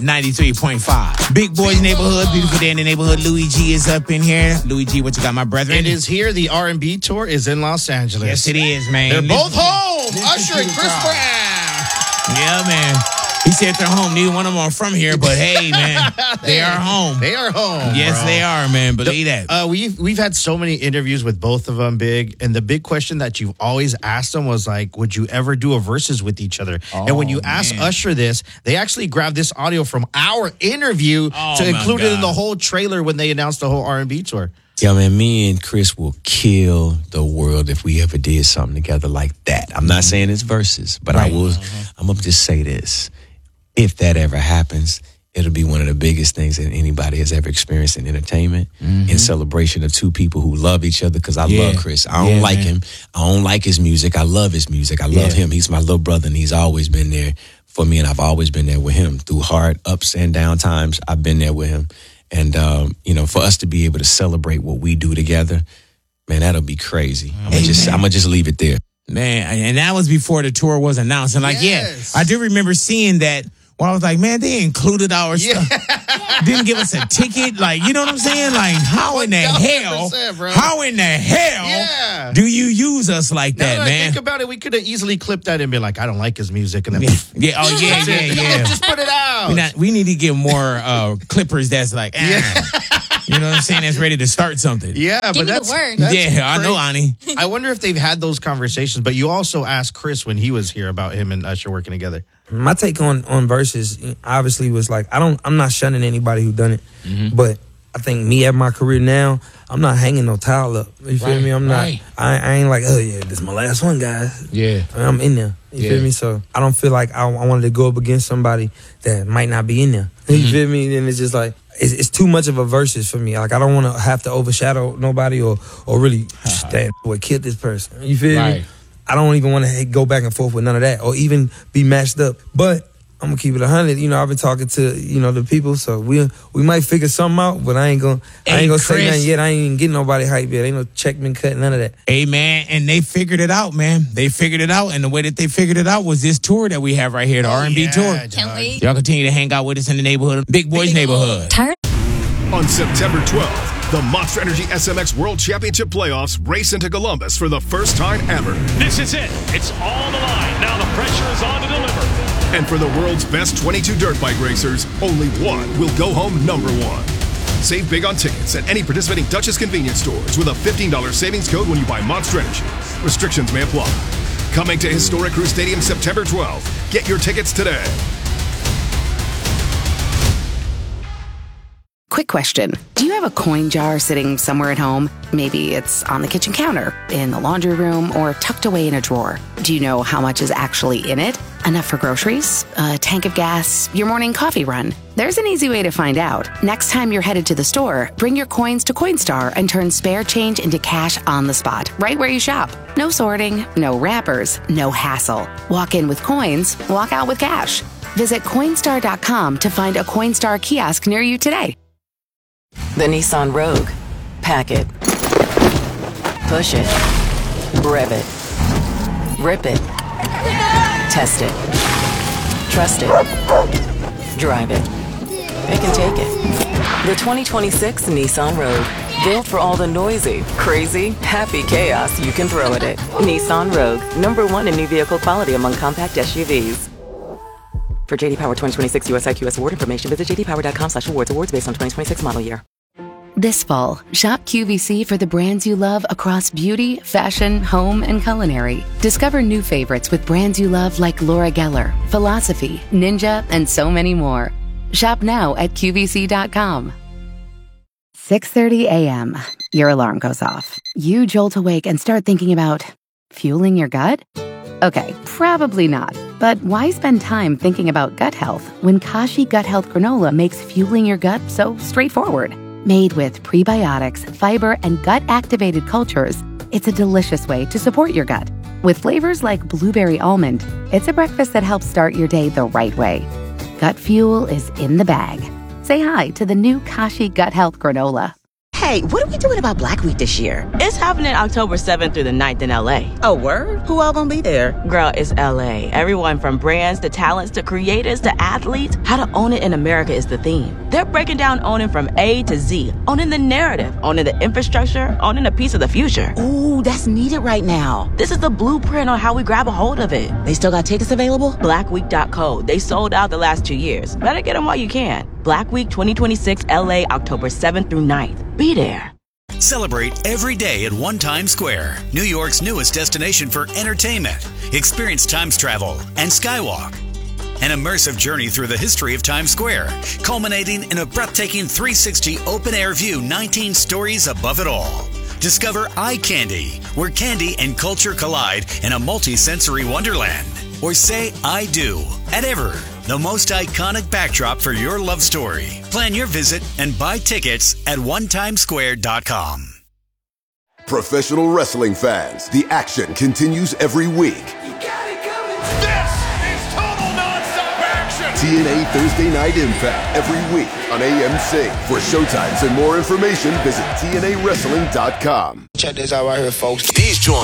93.5. Big Boys Neighborhood, beautiful day in the neighborhood. Louis G is up in here. Louis G, what you got, my brethren? It is here. The R&B tour is in Los Angeles. Yes, it is, man. They're both home. Usher and Chris Brown. Yeah, man. He said they're home. Neither one of them are from here, but hey, man, they are home. They are home. Yes, bro. they are, man. Believe that. We've had so many interviews with both of them, Big, and the big question that you've always asked them was like, would you ever do a versus with each other? And when you asked Usher this, they actually grabbed this audio from our interview to include it in the whole trailer when they announced the whole R&B tour. Yeah, man, me and Chris will kill the world if we ever did something together like that. I'm not saying it's versus, but I'm going to just say this. If that ever happens, it'll be one of the biggest things that anybody has ever experienced in entertainment, in celebration of two people who love each other, because I love Chris. I don't like him. I don't like his music. I love his music. I love him. He's my little brother, and he's always been there for me, and I've always been there with him. Through hard ups and down times, I've been there with him. And, for us to be able to celebrate what we do together, man, that'll be crazy. I'm going to just leave it there. Man, and that was before the tour was announced. And I do remember seeing that. Well, I was like, man, they included our stuff. Didn't give us a ticket. Like, you know what I'm saying? Like, how in the hell do you use us like that, man? Think about it. We could have easily clipped that and been like, I don't like his music. And then, just put it out. We need to get more clippers that's like, you know what I'm saying? That's ready to start something. Yeah, Give but me that's the word. I know, Ani. I wonder if they've had those conversations. But you also asked Chris when he was here about him and Usher working together. My take on verses obviously was like, I'm not shunning anybody who done it, but I think me at my career now, I'm not hanging no towel up. You feel me? I'm not. I ain't like, oh yeah, this is my last one, guys. Yeah, I'm in there. You feel me? So I don't feel like I wanted to go up against somebody that might not be in there. You feel me? And it's just like it's too much of a versus for me. Like I don't want to have to overshadow nobody or really stand what killed this person. You feel me? I don't even want to go back and forth with none of that or even be matched up. But I'm going to keep it 100. I've been talking to, the people, so we might figure something out, but I ain't going to say nothing yet. I ain't even getting nobody hype yet. Ain't no check been cut, none of that. Hey, man, and they figured it out, man. They figured it out, and the way that they figured it out was this tour that we have right here, the R&B tour. Can't wait. Y'all continue to hang out with us in the neighborhood, Big Boys Neighborhood. On September 12th, the Monster Energy SMX World Championship Playoffs race into Columbus for the first time ever. This is it. It's all the line. Now the pressure is on to deliver. And for the world's best 22 dirt bike racers, only one will go home #1. Save big on tickets at any participating Dutchess convenience stores with a $15 savings code when you buy Monster Energy. Restrictions may apply. Coming to historic Crew Stadium September 12th. Get your tickets today. Quick question. Do you have a coin jar sitting somewhere at home? Maybe it's on the kitchen counter, in the laundry room, or tucked away in a drawer. Do you know how much is actually in it? Enough for groceries? A tank of gas? Your morning coffee run? There's an easy way to find out. Next time you're headed to the store, bring your coins to Coinstar and turn spare change into cash on the spot, right where you shop. No sorting, no wrappers, no hassle. Walk in with coins, walk out with cash. Visit Coinstar.com to find a Coinstar kiosk near you today. The Nissan Rogue. Pack it. Push it. Rev it. Rip it. Test it. Trust it. Drive it. Pick and take it. The 2026 Nissan Rogue. Built for all the noisy, crazy, happy chaos you can throw at it. Nissan Rogue. #1 in new vehicle quality among compact SUVs. For JD Power 2026 US IQS award information, visit jdpower.com/awards. Awards based on 2026 model year. This fall, shop QVC for the brands you love across beauty, fashion, home, and culinary. Discover new favorites with brands you love like Laura Geller, Philosophy, Ninja, and so many more. Shop now at QVC.com. 6:30 a.m. Your alarm goes off. You jolt awake and start thinking about fueling your gut? Okay, probably not. But why spend time thinking about gut health when Kashi Gut Health Granola makes fueling your gut so straightforward? Made with prebiotics, fiber, and gut-activated cultures, it's a delicious way to support your gut. With flavors like blueberry almond, it's a breakfast that helps start your day the right way. Gut fuel is in the bag. Say hi to the new Kashi Gut Health Granola. Hey, what are we doing about Black Week this year? It's happening October 7th through the 9th in LA. Oh, word? Who all gonna be there? Girl, it's LA. Everyone from brands to talents to creators to athletes. How to own it in America is the theme. They're breaking down owning from A to Z. Owning the narrative, owning the infrastructure, owning a piece of the future. Ooh, that's needed right now. This is the blueprint on how we grab a hold of it. They still got tickets available? Blackweek.co. They sold out the last 2 years. Better get them while you can. Black Week 2026 LA, October 7th through 9th. Be there. Celebrate every day at One Times Square, New York's newest destination for entertainment. Experience Times Travel and Skywalk. An immersive journey through the history of Times Square, culminating in a breathtaking 360 open-air view 19 stories above it all. Discover Eye Candy, where candy and culture collide in a multi-sensory wonderland. Or say I do at Ever, the most iconic backdrop for your love story. Plan your visit and buy tickets at onetimesquare.com. Professional wrestling fans, the action continues every week. This is total nonstop action. TNA Thursday Night Impact every week on AMC. For showtimes and more information, visit TNAWrestling.com. Check this out right here, folks. These joints